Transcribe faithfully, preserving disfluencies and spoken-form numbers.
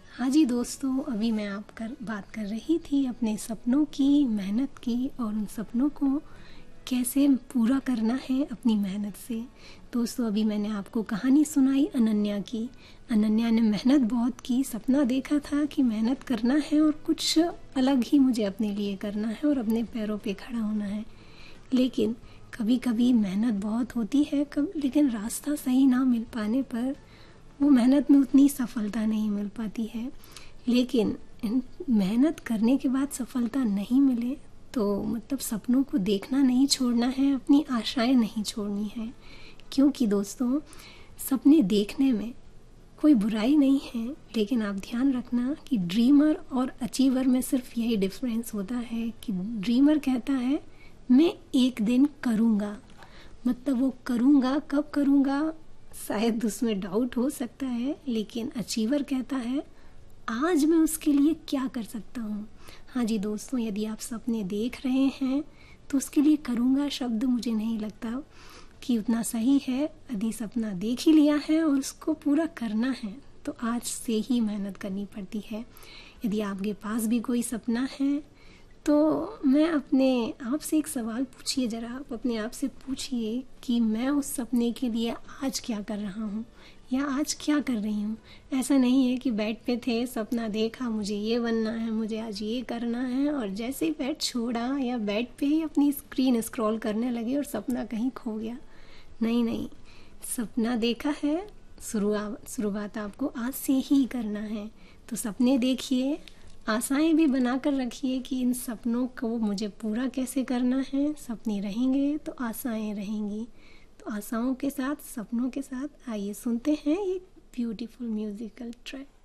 हाँ जी दोस्तों, अभी मैं आप कर बात कर रही थी अपने सपनों की, मेहनत की और उन सपनों को कैसे पूरा करना है अपनी मेहनत से। दोस्तों, अभी मैंने आपको कहानी सुनाई अनन्या की। अनन्या ने मेहनत बहुत की, सपना देखा था कि मेहनत करना है और कुछ अलग ही मुझे अपने लिए करना है और अपने पैरों पे खड़ा होना है। लेकिन कभी कभी मेहनत बहुत होती है कब लेकिन रास्ता सही ना मिल पाने पर वो मेहनत में उतनी सफलता नहीं मिल पाती है। लेकिन मेहनत करने के बाद सफलता नहीं मिले तो मतलब सपनों को देखना नहीं छोड़ना है, अपनी आशाएं नहीं छोड़नी है। क्योंकि दोस्तों, सपने देखने में कोई बुराई नहीं है, लेकिन आप ध्यान रखना कि ड्रीमर और अचीवर में सिर्फ यही डिफरेंस होता है कि ड्रीमर कहता है मैं एक दिन करूँगा, मतलब वो करूँगा, कब करूँगा शायद उसमें डाउट हो सकता है, लेकिन अचीवर कहता है आज मैं उसके लिए क्या कर सकता हूँ। हाँ जी दोस्तों, यदि आप सपने देख रहे हैं तो उसके लिए करूँगा शब्द मुझे नहीं लगता कि उतना सही है। यदि सपना देख ही लिया है और उसको पूरा करना है तो आज से ही मेहनत करनी पड़ती है। यदि आपके पास भी कोई सपना है तो मैं अपने आप से एक सवाल पूछिए, ज़रा आप अपने आप से पूछिए कि मैं उस सपने के लिए आज क्या कर रहा हूँ या आज क्या कर रही हूँ। ऐसा नहीं है कि बेड पे थे, सपना देखा मुझे ये बनना है, मुझे आज ये करना है, और जैसे ही बेड छोड़ा या बेड पे ही अपनी स्क्रीन स्क्रॉल करने लगे और सपना कहीं खो गया। नहीं नहीं, सपना देखा है, शुरुआत शुरुआत आपको आज से ही करना है। तो सपने देखिए, आशाएं भी बना कर रखिए कि इन सपनों को मुझे पूरा कैसे करना है। सपने रहेंगे तो आशाएं रहेंगी। तो आशाओं के साथ, सपनों के साथ आइए सुनते हैं एक ब्यूटीफुल म्यूजिकल ट्रैक।